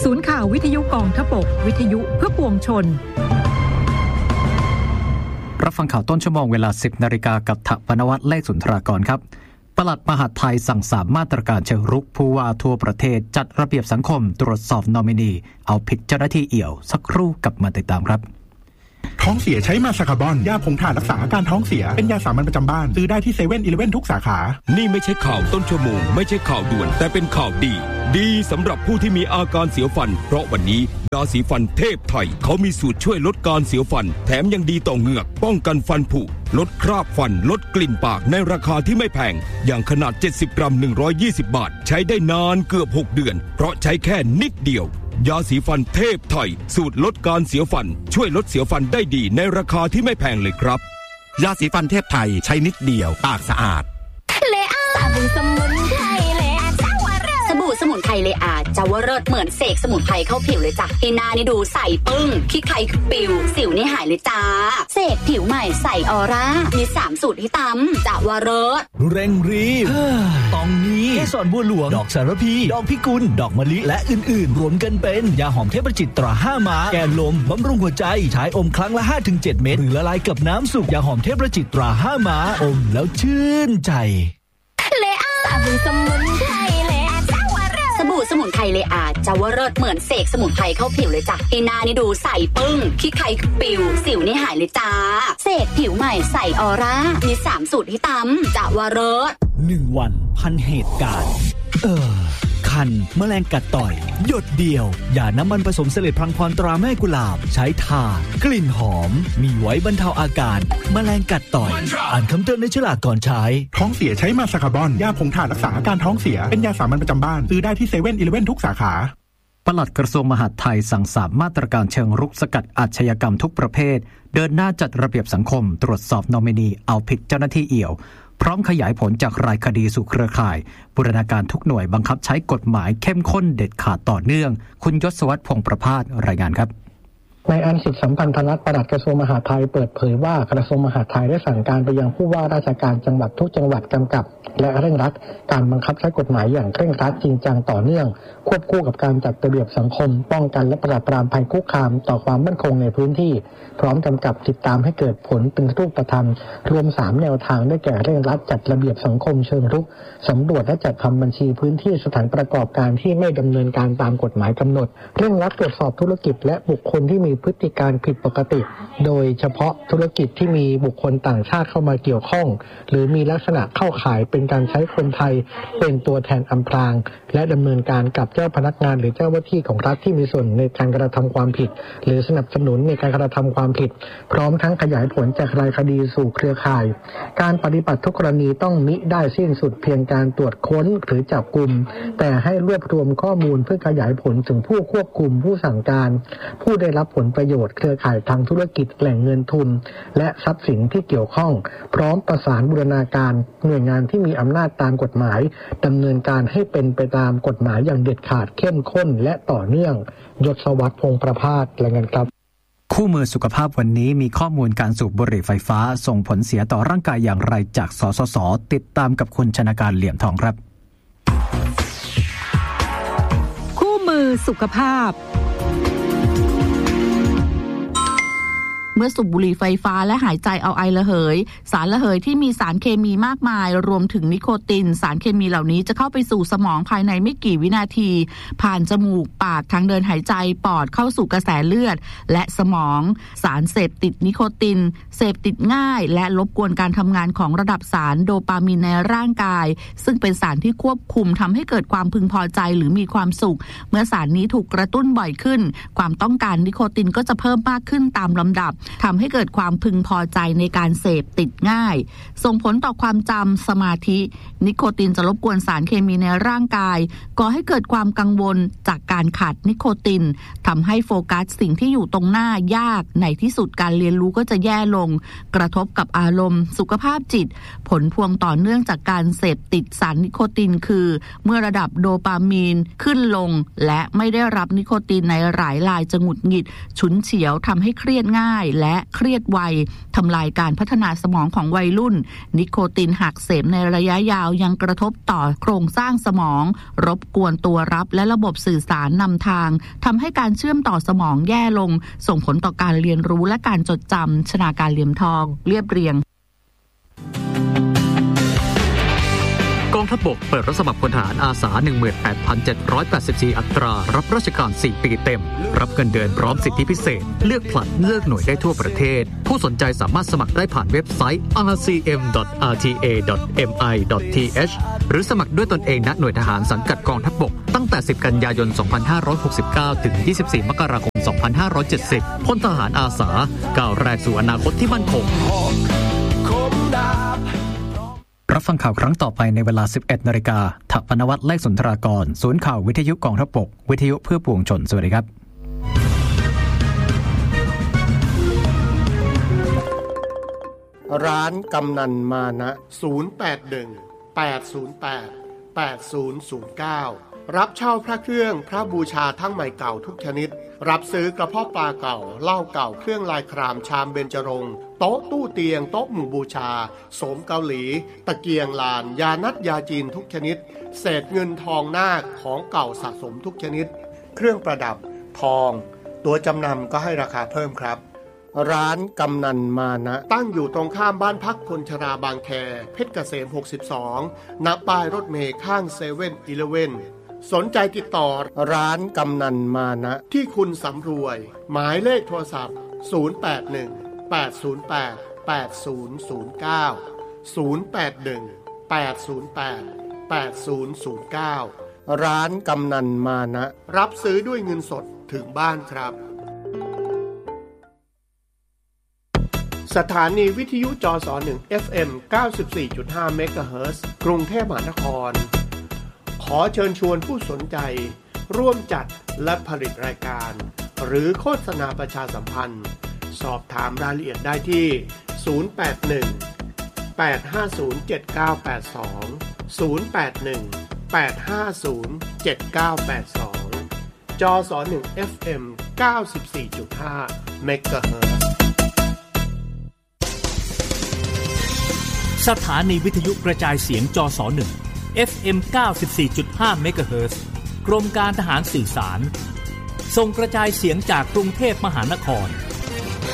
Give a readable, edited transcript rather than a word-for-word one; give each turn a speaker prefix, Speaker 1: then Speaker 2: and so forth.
Speaker 1: ศูนย์ข่าววิทยุกองทพบกวิทยุเพื่อปวงชน
Speaker 2: รับฟังข่าวต้นชั่วโมงเวลา 10 นาฬิกากับถปนวัฒน์เลขสุนทรากรครับปลัดมหาดไทยสั่ง3มาตรการเชิงรุกผู้ว่าทั่วประเทศจัดระเบียบสังคมตรวจสอบนอมินีเอาผิดเจ้าหน้าที่เอี่ยวสักครู่กลับมาติดตามครับ
Speaker 3: ท้องเสียใช้มาซาคาบอนยาผงถ่านรักษาอาการท้องเสียเป็นยาสามัญประจำบ้านซื้อได้ที่7-11ทุกสาขา
Speaker 4: นี่ไม่ใช่ข่าวต้นชั่วโมงไม่ใช่ข่าวด่วนแต่เป็นข่าวดีสำหรับผู้ที่มีอาการเสียวฟันเพราะวันนี้ยาสีฟันเทพไทยเขามีสูตรช่วยลดการเสียวฟันแถมยังดีต่อเหงือกป้องกันฟันผุลดคราบฟันลดกลิ่นปากในราคาที่ไม่แพงอย่างขนาด70กรัม120บาทใช้ได้นานเกือบ6เดือนเพราะใช้แค่นิดเดียวยาสีฟันเทพไทยสูตรลดการเสียวฟันช่วยลดเสียวฟันได้ดีในราคาที่ไม่แพงเลยครับ
Speaker 5: ยาสีฟันเทพไทยใช้นิดเดียวปากสะอาด
Speaker 6: สบู่สมุนไพรเลอาจะว่าเลิศเหมือนเสกสมุนไพรเข้าผิวเลยจ้ะที่หน้านี่ดูใสปึ้งขี้ใครคือปิวสิวนี่หายเลยจ้าเสกผิวใหม่ใสออร่ามี3สูตรที่ตำจะว่าเลิศ
Speaker 7: เร่งรีบตองนี้เกสรบัวหลวงดอกสารพีดอกพิกุลดอกมะลิและอื่นๆรวมกันเป็นยาหอมเทพจิตตรา5ม้าแก้ลมบำรุงหัวใจใช้อมครั้งละ 5-7 เม็ดหรือละลายกับน้ำสุกยาหอมเทพจิตตรา5ม้าอมแล้วชื่นใจ
Speaker 6: เลอาสบู่สมุนไพรสบู่สมุนไพรเลอาจะว่าเลิศเหมือนเสกสมุนไพรเข้าผิวเลยจ้ะที่หน้านี่ดูใสปึ้งขี้ใครคือปิวสิวนี่หายเลยจ้าเสกผิวใหม่ใสออร่ามี3สูตรที่ตำจะว่าเลิศ
Speaker 7: 1 วันพันเหตุการณ์คันแมลงกัดต่อยหยดเดียวยาน้ำมันผสมเสลดพลังพรตราแม่กุหลาบใช้ทากลิ่นหอมมีไว้บรรเทาอาการแมลงกัดต่อยอ่านคำเตือนในฉลากก่อนใช้
Speaker 3: ท้องเสียใช้มาซาคาบอนยาผงถ่านรักษาอาการท้องเสียเป็นยาสามัญประจำบ้านซื้อได้ที่7-11ทุกสาขา
Speaker 2: ปลัดกระทรวงมหาดไทยสั่ง3มาตรการเชิงรุกสกัดอาชญากรรมทุกประเภทเดินหน้าจัดระเบียบสังคมตรวจสอบนอมินีเอาผิดเจ้าหน้าที่เอี่ยวพร้อมขยายผลจากรายคดีสู่เครือข่ายบูรณาการทุกหน่วยบังคับใช้กฎหมายเข้มข้นเด็ดขาดต่อเนื่องคุณยศวัฒน์พงษ์ประภาสรายงานครับ
Speaker 8: นายอันสิทธิสัมพันธนัสปลัดกระทรวงมหาดไทยเปิดเผยว่ากระทรวงมหาดไทยได้สั่งการไปยังผู้ว่าราชการจังหวัดทุกจังหวัดกำกับและเร่งรัดการบังคับใช้กฎหมายอย่างเคร่งครัดจริงจังต่อเนื่องควบคู่กับการจัดระเบียบสังคมป้องกันและปราบปรามภัยคุกคามต่อความมั่นคงในพื้นที่พร้อมกำกับติดตามให้เกิดผลเป็นรูปธรรมรวม3แนวทางได้แก่เร่งรัดจัดระเบียบสังคมเชิงรุกสำรวจและจัดทำบัญชีพื้นที่สถานประกอบการที่ไม่ดำเนินการตามกฎหมายกำหนดเร่งรัดตรวจสอบธุรกิจและบุคคลที่มีพฤติการผิดปกติโดยเฉพาะธุรกิจที่มีบุคคลต่างชาติเข้ามาเกี่ยวข้องหรือมีลักษณะเข้าข่ายเป็นการใช้คนไทยเป็นตัวแทนอำพรางและดำเนินการกับเจ้าพนักงานหรือเจ้าหน้าที่ของรัฐที่มีส่วนในการกระทำความผิดหรือสนับสนุนในการกระทำความผิดพร้อมทั้งขยายผลจากรายคดีสู่เครือข่ายการปฏิบัติทุกกรณีต้องมิได้สิ้นสุดเพียงการตรวจค้นหรือจับกุมแต่ให้รวบรวมข้อมูลเพื่อขยายผลถึงผู้ควบคุมผู้สั่งการผู้ได้รับผลประโยชน์เครือข่ายทางธุรกิจแหล่งเงินทุนและทรัพย์สินที่เกี่ยวข้องพร้อมประสานบูรณาการหน่วยงานที่มีอำนาจตามกฎหมายดำเนินการให้เป็นไปตามกฎหมายอย่างเด็ดขาดเข้มข้นและต่อเนื่องยศวัฒน์พงษ์ประภาสรายงานครับ
Speaker 2: คู่มือสุขภาพวันนี้มีข้อมูลการสูบบุหรี่ไฟฟ้าส่งผลเสียต่อร่างกายอย่างไรจากสสส.ติดตามกับคุณชนการเหลี่ยมทองครับ
Speaker 1: คู่มือสุขภาพ
Speaker 9: เมื่อสูบบุหรี่ไฟฟ้าและหายใจเอาไอระเหยสารระเหยที่มีสารเคมีมากมายรวมถึงนิโคตินสารเคมีเหล่านี้จะเข้าไปสู่สมองภายในไม่กี่วินาทีผ่านจมูกปากทางเดินหายใจปอดเข้าสู่กระแสเลือดและสมองสารเสพติดนิโคตินเสพติดง่ายและรบกวนการทำงานของระดับสารโดปามีนในร่างกายซึ่งเป็นสารที่ควบคุมทำให้เกิดความพึงพอใจหรือมีความสุขเมื่อสารนี้ถูกกระตุ้นบ่อยขึ้นความต้องการนิโคตินก็จะเพิ่มมากขึ้นตามลำดับทำให้เกิดความพึงพอใจในการเสพติดง่ายส่งผลต่อความจำสมาธินิโคตินจะรบกวนสารเคมีในร่างกายก่อให้เกิดความกังวลจากการขาดนิโคตินทำให้โฟกัสสิ่งที่อยู่ตรงหน้ายากในที่สุดการเรียนรู้ก็จะแย่ลงกระทบกับอารมณ์สุขภาพจิตผลพวงต่อเนื่องจากการเสพติดสารนิโคตินคือเมื่อระดับโดปามีนขึ้นลงและไม่ได้รับนิโคตินในหลายรายจะหงุดหงิดฉุนเฉียวทำให้เครียดง่ายและเครียดไวทำลายการพัฒนาสมองของวัยรุ่นนิโคตินหากเสพในระยะยาวยังกระทบต่อโครงสร้างสมองรบกวนตัวรับและระบบสื่อสารนำทางทำให้การเชื่อมต่อสมองแย่ลงส่งผลต่อการเรียนรู้และการจดจำชนาการเหลี่ยมทองเรียบเรียง
Speaker 2: กองทัพบกเปิดรับสมัครพลทหารอาสา 18,784 อัตรารับราชการ 4 ปีเต็มรับเงินเดือนพร้อมสิทธิพิเศษเลือกผลัดเลือกหน่วยได้ทั่วประเทศผู้สนใจสามารถสมัครได้ผ่านเว็บไซต์ rcm.rta.mi.th หรือสมัครด้วยตนเองณหน่วยทหารสังกัดกองทัพบกตั้งแต่ 10 กันยายน 2569 ถึง 24 มกราคม 2570 พลทหารอาสาก้าวแรกสู่อนาคตที่มั่นคงรับฟังข่าวครั้งต่อไปในเวลา 11 น.ถักปนวัตร เลขสุนทรากรศูนย์ข่าววิทยุกองทัพบกวิทยุเพื่อปวงชนสวัสดีครับ
Speaker 10: ร้านกำนันมานะ081-808-8009รับเช่าพระเครื่องพระบูชาทั้งใหม่เก่าทุกชนิดรับซื้อกระเพาะปลาเก่าเหล้าเก่าเครื่องลายครามชามเบญจรงค์โต๊ะตู้เตียงโต๊ะหมู่บูชาโสมเกาหลีตะเกียงลานยานัดยาจีนทุกชนิดเศษเงินทองนาคของเก่าสะสมทุกชนิดเครื่องประดับทองตัวจำนำก็ให้ราคาเพิ่มครับร้านกำนันมานะตั้งอยู่ตรงข้ามบ้านพักคนชราบางแคเพชรเกษม62ณป้ายรถเมล์ข้าง7-Elevenสนใจติดต่อร้านกำนันมานะที่คุณสำรวยหมายเลขโทรศัพท์081-808-8009 ร้านกำนันมานะรับซื้อด้วยเงินสดถึงบ้านครับสถานีวิทยุจส1 FM 94.5 เมกะเฮิรตซ์กรุงเทพมหานครขอเชิญชวนผู้สนใจร่วมจัดและผลิตรายการหรือโฆษณาประชาสัมพันธ์สอบถามรายละเอียดได้ที่081-850-7982 081-850-7982 จส1 FM 94.5 เมกะเฮิรตซ์
Speaker 11: สถานีวิทยุกระจายเสียงจส1 FM 94.5 เมกะเฮิรตซ์กรมการทหารสื่อสารส่งกระจายเสียงจากกรุงเทพมหานคร